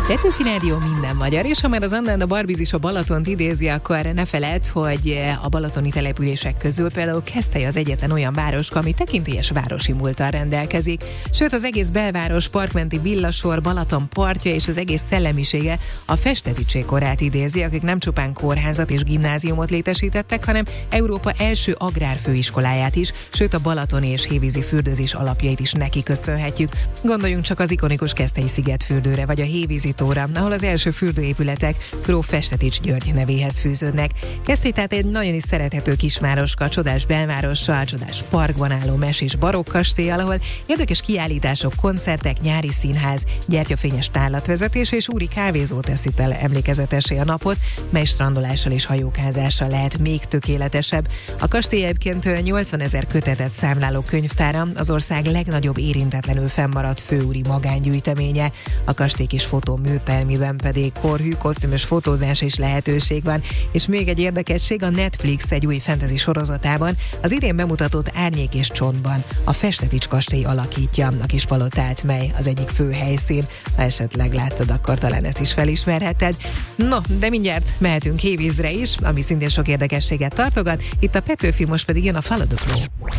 Petőfi Rádió minden magyar, és ha már az Anna Barbizis a Balatont idézi, akkor ne feledd, hogy a balatoni települések közül például Keszthely az egyetlen olyan városka, ami tekintélyes városi múlttal rendelkezik. Sőt, az egész belváros, parkmenti villasor, Balaton partja és az egész szellemisége a festetűcsé korát idézi, akik nem csupán kórházat és gimnáziumot létesítettek, hanem Európa első agrárfőiskoláját is, sőt a balatoni és hévízi fürdőzés alapjait is neki köszönhetjük. Gondoljunk csak az ikonikus Keszthelyi szigetfürdőre, vagy a hévízi tóra, ahol az első fürdőépületek gróf Festetics György nevéhez fűződnek. Keszthely tehát egy nagyon is szerethető kisvároska, csodás belvárossal, csodás parkban álló mesés barokk kastélyal, ahol érdekes kiállítások, koncertek, nyári színház, gyertyafényes tárlatvezetés és úri kávézó teszi el emlékezetessé a napot, mely strandolással és hajókázással lehet még tökéletesebb. A kastély egyébként 80 000 kötetet számláló könyvtára, az ország legnagyobb érintetlenül fennmaradt főúri magángyűjteménye. A kastély kis fotóműtermiben pedig korhű, kosztümös fotózás is lehetőség van. És még egy érdekesség, a Netflix egy új fantasy sorozatában az idén bemutatott Árnyék és Csontban a Festetics kastély alakítja a kis palotát, mely az egyik fő helyszín. Ha esetleg láttad, akkor talán ezt is felismerheted. No, de mindjárt mehetünk Hévízre is, ami szintén sok érdekességet tartogat. Itt a Petőfi, most pedig jön a Faladokról.